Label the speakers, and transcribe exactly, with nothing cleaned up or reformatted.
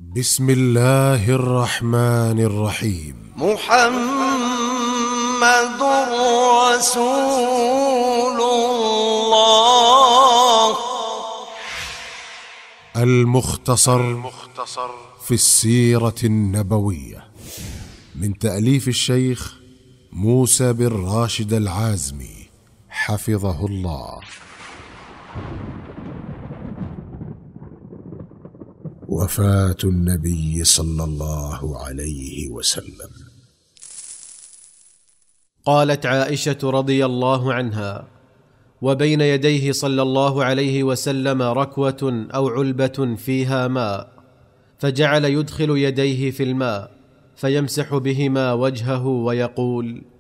Speaker 1: بسم الله الرحمن الرحيم.
Speaker 2: محمد رسول الله.
Speaker 1: المختصر في السيرة النبوية من تأليف الشيخ موسى بن راشد العازمي حفظه الله. وفاة النبي صلى الله عليه وسلم.
Speaker 3: قالت عائشة رضي الله عنها: وبين يديه صلى الله عليه وسلم ركوة أو علبة فيها ماء، فجعل يدخل يديه في الماء فيمسح بهما وجهه ويقول: